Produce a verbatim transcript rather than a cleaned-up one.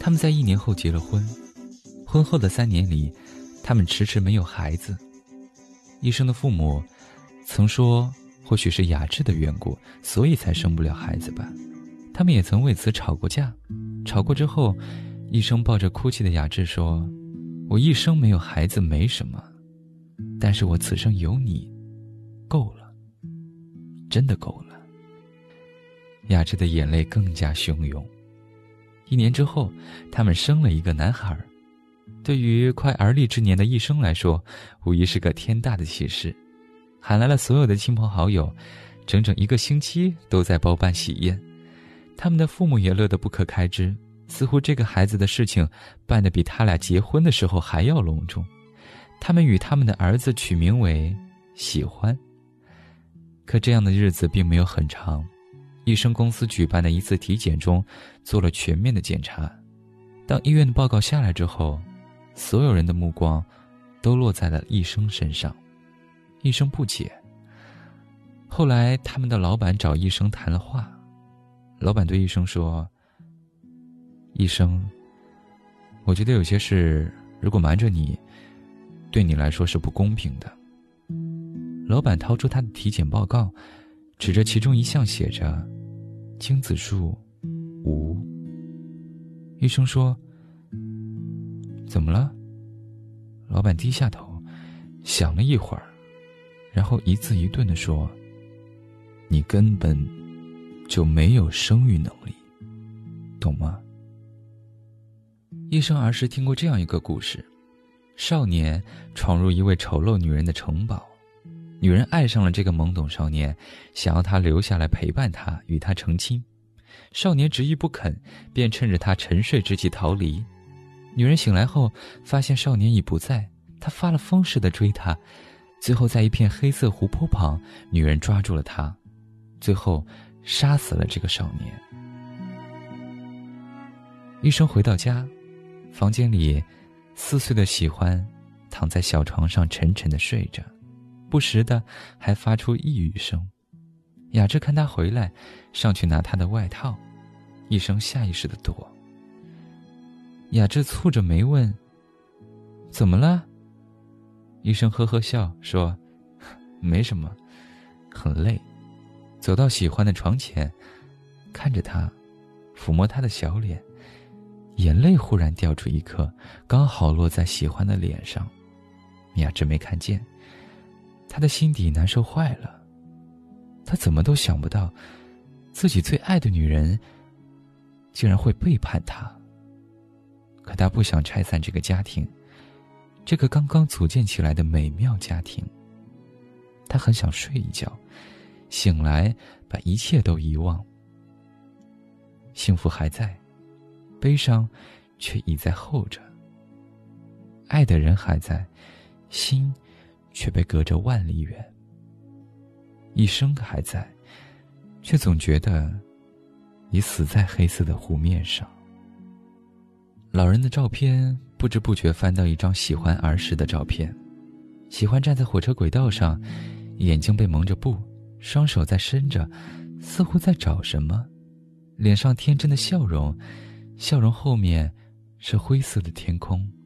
他们在一年后结了婚，婚后的三年里，他们迟迟没有孩子。医生的父母曾说，或许是雅致的缘故，所以才生不了孩子吧。他们也曾为此吵过架，吵过之后，医生抱着哭泣的雅致说，我一生没有孩子没什么，但是我此生有你，够了，真的够了。雅致的眼泪更加汹涌。一年之后，他们生了一个男孩。对于快而立之年的医生来说，无疑是个天大的喜事，喊来了所有的亲朋好友，整整一个星期都在包办喜宴。他们的父母也乐得不可开支，似乎这个孩子的事情办得比他俩结婚的时候还要隆重。他们与他们的儿子取名为喜欢。可这样的日子并没有很长，医生公司举办的一次体检中做了全面的检查。当医院的报告下来之后，所有人的目光都落在了医生身上。医生不解。后来他们的老板找医生谈了话，老板对医生说，医生，我觉得有些事如果瞒着你，对你来说是不公平的。老板掏出他的体检报告，指着其中一项写着精子数无。医生说，怎么了？老板低下头想了一会儿，然后一字一顿地说，你根本就没有生育能力，懂吗？医生儿时听过这样一个故事，少年闯入一位丑陋女人的城堡，女人爱上了这个懵懂少年，想要他留下来陪伴他，与他成亲。少年执意不肯，便趁着他沉睡之际逃离。女人醒来后发现少年已不在，她发了疯似的追他，最后在一片黑色湖泊旁，女人抓住了他，最后杀死了这个少年。医生回到家，房间里四岁的喜欢躺在小床上沉沉地睡着，不时的还发出呓语声。雅致看他回来，上去拿他的外套，医生下意识地躲。雅致蹙着眉问，怎么了？医生呵呵笑说，没什么，很累。走到喜欢的床前，看着他，抚摸他的小脸，眼泪忽然掉出一颗，刚好落在喜欢的脸上。雅致没看见，他的心底难受坏了。他怎么都想不到，自己最爱的女人竟然会背叛他。可他不想拆散这个家庭，这个刚刚组建起来的美妙家庭。他很想睡一觉，醒来把一切都遗忘。幸福还在，悲伤却已在后着。爱的人还在，心却被隔着万里远。一生还在，却总觉得已死在黑色的湖面上。老人的照片不知不觉翻到一张喜欢儿时的照片。喜欢站在火车轨道上，眼睛被蒙着布，双手在伸着，似乎在找什么，脸上天真的笑容，笑容后面是灰色的天空。